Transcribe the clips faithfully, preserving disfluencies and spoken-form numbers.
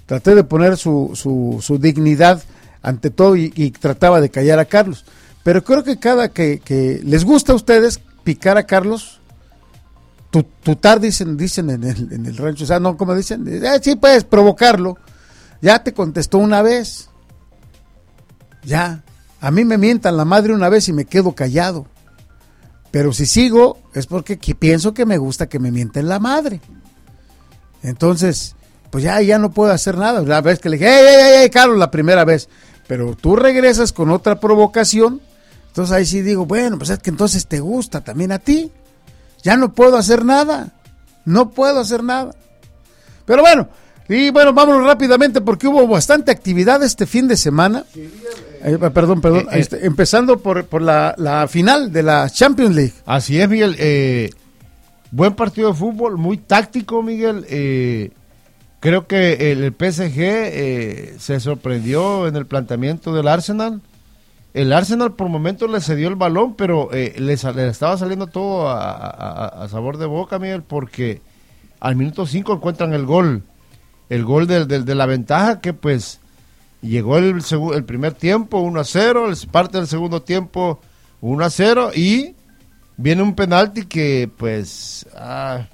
traté de poner su, su, su dignidad ante todo y, y trataba de callar a Carlos. Pero creo que cada que, que les gusta a ustedes picar a Carlos, tu, tutar dicen, dicen en el, en el rancho, o sea, no, como dicen, eh, sí puedes provocarlo, ya te contestó una vez, ya, a mí me mientan la madre una vez y me quedo callado, pero si sigo es porque que pienso que me gusta que me mienten la madre, entonces, pues ya, ya no puedo hacer nada, la vez que le dije, ey, ey, ey, Carlos, la primera vez, pero tú regresas con otra provocación, entonces ahí sí digo, bueno, pues es que entonces te gusta también a ti, ya no puedo hacer nada, no puedo hacer nada, pero bueno, y bueno, vámonos rápidamente porque hubo bastante actividad este fin de semana. Sí, eh, eh, perdón, perdón. Eh, este, eh, empezando por, por la, la final de la Champions League. Así es, Miguel. Eh, buen partido de fútbol, muy táctico, Miguel. Eh, creo que el, el P S G eh, se sorprendió en el planteamiento del Arsenal. El Arsenal por momentos le cedió el balón, pero eh, le, le estaba saliendo todo a, a, a sabor de boca, Miguel, porque al minuto cinco encuentran el gol. El gol de, de, de la ventaja que pues llegó el, segu- el primer tiempo uno a cero, el, parte del segundo tiempo uno a cero y viene un penalti que pues ah,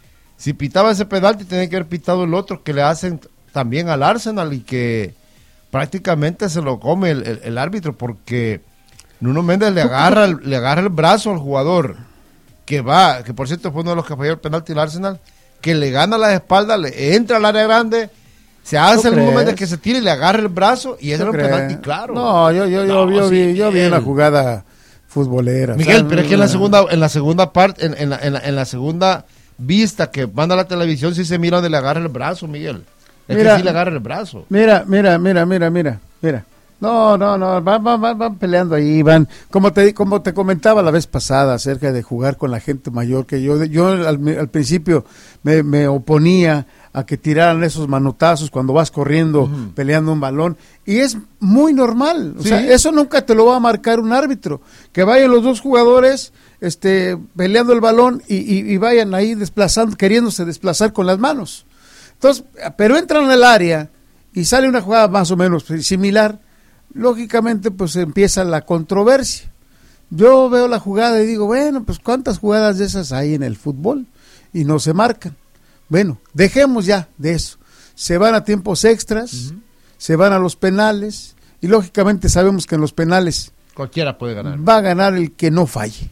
si pitaba ese penalti tenía que haber pitado el otro que le hacen también al Arsenal y que prácticamente se lo come el, el, el árbitro porque Nuno Méndez le agarra, el, le agarra el brazo al jugador que va, que por cierto fue uno de los que falló el penalti al Arsenal, que le gana la espalda, le entra al área grande, se hace el momento de que se tire y le agarra el brazo y ese era un penalti claro. No, yo yo yo, no, yo sí, vi yo vi la jugada futbolera. Miguel, o sea, pero es que en la segunda en la segunda parte en, en, la, en, la, en la segunda vista que manda la televisión sí se mira donde le agarra el brazo, Miguel. Es mira, que sí le agarra el brazo. Mira, mira, mira, mira, mira, mira. No, no, no, van, van, van, van peleando ahí, van, como te, como te comentaba la vez pasada acerca de jugar con la gente mayor, que yo, yo al, al principio me, me oponía a que tiraran esos manotazos cuando vas corriendo, uh-huh. peleando un balón, y es muy normal, o ¿sí? sea, eso nunca te lo va a marcar un árbitro, que vayan los dos jugadores, este, peleando el balón y, y, y vayan ahí desplazando, queriéndose desplazar con las manos, entonces, pero entran al área y sale una jugada más o menos similar, lógicamente pues empieza la controversia. Yo veo la jugada y digo, bueno, pues cuántas jugadas de esas hay en el fútbol y no se marcan. Bueno, dejemos ya de eso. Se van a tiempos extras, uh-huh. se van a los penales y lógicamente sabemos que en los penales cualquiera puede ganar. Va a ganar el que no falle.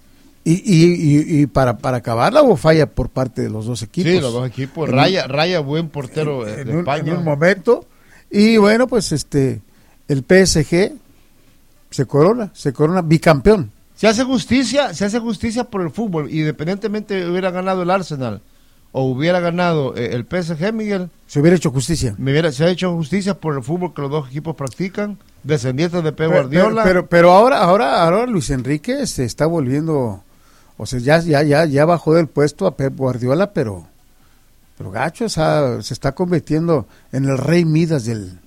Y, y, y, y para, para acabarla o falla por parte de los dos equipos. Sí, los dos equipos. En Raya, un, Raya, buen portero en, de en España. Un, en un momento. Y bueno, pues este... el P S G se corona, se corona bicampeón. Se hace justicia, se hace justicia por el fútbol, independientemente hubiera ganado el Arsenal o hubiera ganado eh, el P S G, Miguel. Se hubiera hecho justicia. Me hubiera, se ha hecho justicia por el fútbol que los dos equipos practican, descendientes de Pep Guardiola. Pero, pero, pero ahora, ahora, ahora Luis Enrique se está volviendo, o sea, ya, ya, ya, ya bajó del puesto a Pep Guardiola, pero, pero gacho, o sea, se está convirtiendo en el rey Midas del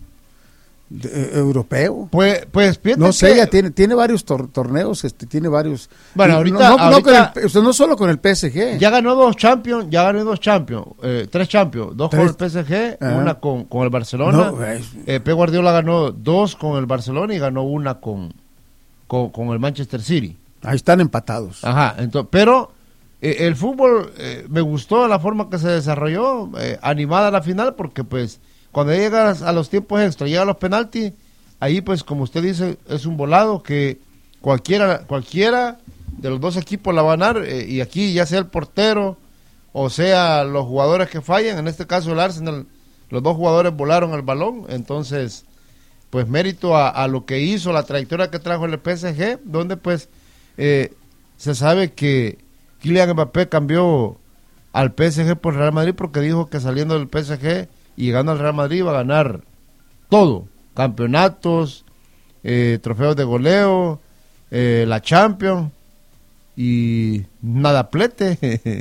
De, eh, europeo. Pues, pues no sé, que... ya tiene, tiene varios tor- torneos, este, tiene varios. Bueno, ahorita, no, no, ahorita no, con el, o sea, no solo con el P S G. Ya ganó dos Champions, ya ganó dos Champions, eh, tres Champions, dos ¿Tres? Con el P S G, ah. una con, con el Barcelona. No, es... eh, Pep Guardiola ganó dos con el Barcelona y ganó una con, con, con el Manchester City. Ahí están empatados. Ajá, entonces, pero eh, el fútbol eh, me gustó la forma que se desarrolló, eh, animada la final, porque pues cuando llegas a los tiempos extra, llega a los penaltis, ahí pues como usted dice, es un volado que cualquiera cualquiera de los dos equipos la va a ganar, eh, y aquí ya sea el portero o sea los jugadores que fallan, en este caso el Arsenal, los dos jugadores volaron el balón, entonces pues mérito a, a lo que hizo, la trayectoria que trajo el P S G, donde pues eh, se sabe que Kylian Mbappé cambió al P S G por Real Madrid porque dijo que saliendo del P S G y llegando al Real Madrid va a ganar todo, campeonatos, eh, trofeos de goleo, eh, la Champions y nada plete.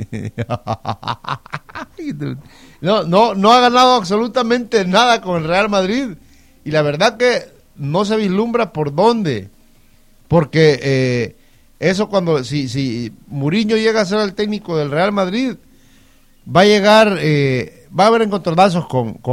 no, no, no ha ganado absolutamente nada con el Real Madrid y la verdad que no se vislumbra por dónde, porque eh, eso cuando si, si Mourinho llega a ser el técnico del Real Madrid va a llegar, eh, va a haber encontronazos con, con